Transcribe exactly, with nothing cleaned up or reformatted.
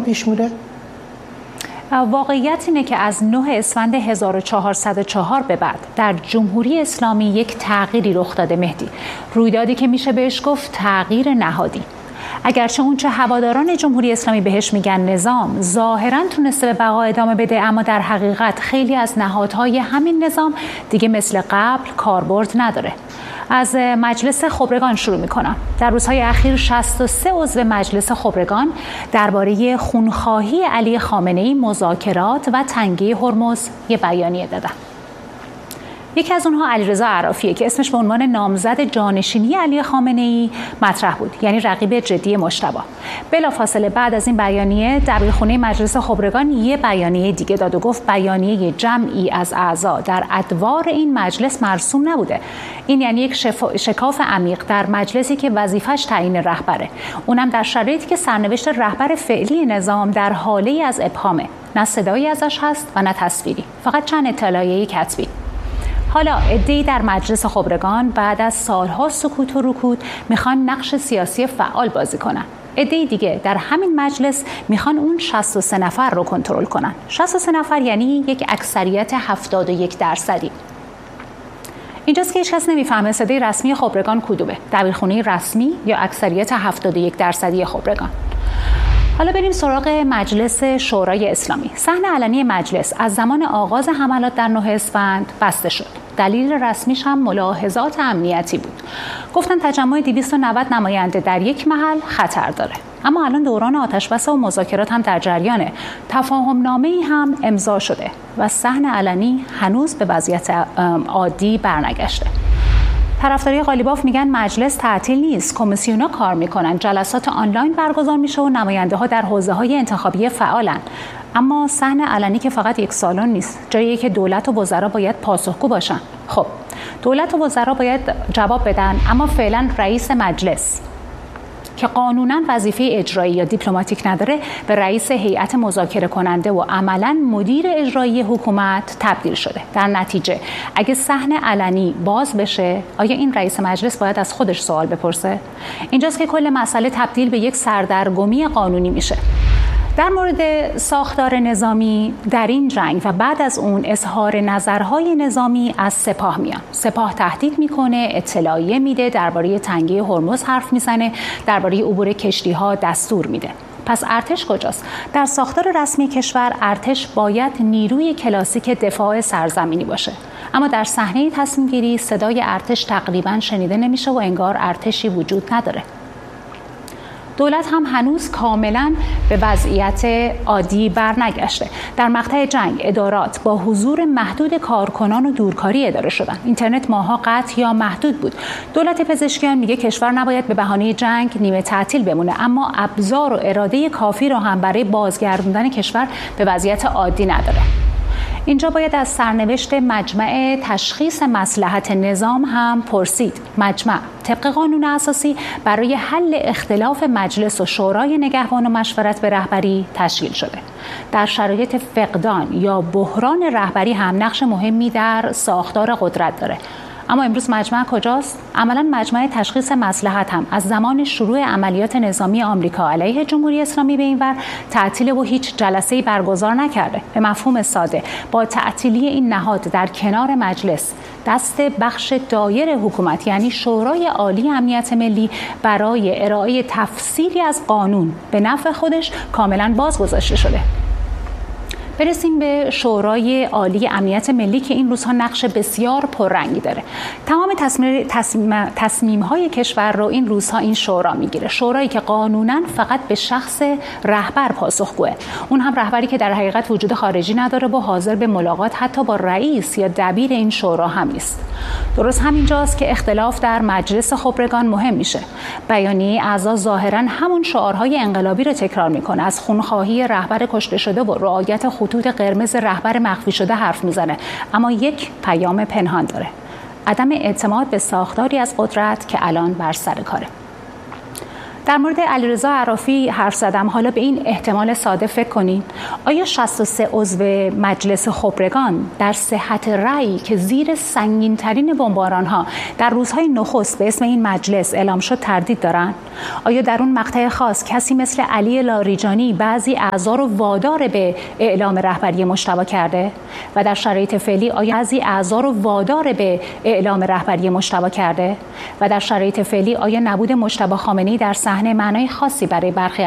نظام پیش میره؟ واقعیت اینه که از نه اسفند هزار و چهارصد و چهار به بعد در جمهوری اسلامی یک تغییری رخ داده مهدی، رویدادی که میشه بهش گفت تغییر نهادی. اگرچه اونچه هواداران جمهوری اسلامی بهش میگن نظام ظاهراً تونسته به بقا ادامه بده، اما در حقیقت خیلی از نهادهای همین نظام دیگه مثل قبل کاربرد نداره. از مجلس خبرگان شروع میکنم. در روزهای اخیر شصت و سه عضو مجلس خبرگان درباره خونخواهی علی خامنه‌ای، مذاکرات و تنگه هرمز یه بیانیه دادن. یکی از اونها علیرضا عرافیه که اسمش به عنوان نامزد جانشینی علی خامنه‌ای مطرح بود، یعنی رقیب جدی مجتبی. بلافاصله بعد از این بیانیه دبیرخونه مجلس خبرگان یه بیانیه دیگه داد و گفت بیانیه جمعی از اعضا در ادوار این مجلس مرسوم نبوده. این یعنی یک شف... شکاف عمیق در مجلسی که وظیفش تعیین رهبره، اونم در شرایطی که سرنوشت رهبر فعلی نظام در حاله از ابهامه، نه صدایی ازش هست و نه تصویری، فقط چند اطلاعیه کتبی. حالا عده‌ای در مجلس خبرگان بعد از سالها سکوت و رکود میخوان نقش سیاسی فعال بازی کنن. عده‌ای دیگه در همین مجلس میخوان اون شصت و سه نفر رو کنترل کنن. شصت و سه نفر یعنی یک اکثریت هفتاد و یک درصدی. اینجاست که هیچ کس نمیفهمه صدای رسمی خبرگان کدومه، دبیرخونه رسمی یا اکثریت هفتاد و یک درصدی خبرگان. حالا بریم سراغ مجلس شورای اسلامی. صحن علنی مجلس از زمان آغاز حملات در نه اسفند بسته شد. دلیل رسمیش هم ملاحظات امنیتی بود. گفتن تجمع دویست و نود نماینده در یک محل خطر داره. اما الان دوران آتش‌بس و مذاکرات هم در جریانه. تفاهم نامه‌ای هم امضا شده و صحن علنی هنوز به وضعیت عادی برنگشته. طرفداری قالیباف میگن مجلس تعطیل نیست، کمیسیونا کار میکنن، جلسات آنلاین برگزار میشه و نماینده ها در حوزه های انتخابی فعالن. اما صحن علنی که فقط یک سالن نیست، جاییه که دولت و وزرا باید پاسخگو باشن. خب دولت و وزرا باید جواب بدن، اما فعلا رئیس مجلس که قانونا وظیفه اجرایی یا دیپلماتیک نداره به رئیس هیئت مذاکره کننده و عملا مدیر اجرایی حکومت تبدیل شده. در نتیجه اگه صحن علنی باز بشه، آیا این رئیس مجلس باید از خودش سوال بپرسه؟ اینجاست که کل مسئله تبدیل به یک سردرگمی قانونی میشه. در مورد ساختار نظامی در این جنگ و بعد از اون اظهار نظرهای نظامی از سپاه میان. سپاه تهدید میکنه، اطلاعیه میده، درباره تنگه هرمز حرف میزنه، درباره عبور کشتی‌ها دستور میده. پس ارتش کجاست؟ در ساختار رسمی کشور ارتش باید نیروی کلاسیک دفاع سرزمینی باشه. اما در صحنه تصمیم گیری صدای ارتش تقریباً شنیده نمیشه و انگار ارتشی وجود نداره. دولت هم هنوز کاملا به وضعیت عادی برنگشته. در مقطع جنگ ادارات با حضور محدود کارکنان و دورکاری اداره شدن. اینترنت ماها قطع یا محدود بود. دولت پزشکیان میگه کشور نباید به بهانه جنگ نیمه تعطیل بمونه، اما ابزار و اراده کافی رو هم برای بازگردوندن کشور به وضعیت عادی نداره. اینجا باید از سرنوشت مجمع تشخیص مصلحت نظام هم پرسید. مجمع طبق قانون اساسی برای حل اختلاف مجلس و شورای نگهبان و مشورت به رهبری تشکیل شده. در شرایط فقدان یا بحران رهبری هم نقش مهمی در ساختار قدرت داره. اما امروز مجمع کجاست؟ عملاً مجمع تشخیص مصلحت هم از زمان شروع عملیات نظامی آمریکا علیه جمهوری اسلامی به این ور تعطیل و هیچ جلسه‌ای برگزار نکرده. به مفهوم ساده، با تعطیلی این نهاد در کنار مجلس، دست بخش دایر حکومت یعنی شورای عالی امنیت ملی برای ارائه تفسیری از قانون به نفع خودش کاملاً باز گذاشته شده. برسیم به شورای عالی امنیت ملی که این روزها نقش بسیار پررنگی داره. تمام تصمیم تصمیم تصمیم‌های کشور رو این روزها این شورا میگیره. شورایی که قانوناً فقط به شخص رهبر پاسخگوه. اون هم رهبری که در حقیقت وجود خارجی نداره و حاضر به ملاقات حتی با رئیس یا دبیر این شورا هم نیست. درست همینجاست که اختلاف در مجلس خبرگان مهم میشه. بیانیه اعضا ظاهراً همون شعارهای انقلابی رو تکرار میکنه. از خونخواهی رهبر کشته شده و رعایت خطوط قرمز رهبر مخفی شده حرف میزنه، اما یک پیام پنهان داره: عدم اعتماد به ساختاری از قدرت که الان بر سر کاره. در مورد علیرضا عرافی حرف زدم. حالا به این احتمال ساده فکر کنید: آیا شصت و سه عضو مجلس خبرگان در صحت رأی که زیر سنگین‌ترین بمباران‌ها در روزهای نخست به اسم این مجلس اعلام شد تردید دارند؟ آیا در اون مقطع خاص کسی مثل علی لاریجانی بعضی اعضا رو وادار به اعلام رهبری مجتبی کرده؟ و در شرایط فعلی آیا بعضی اعضا رو وادار به اعلام رهبری مجتبی کرده؟ و در شرایط فعلی آیا نبود مجتبی خامنه‌ای در صحنه معنای خاصی برای برخی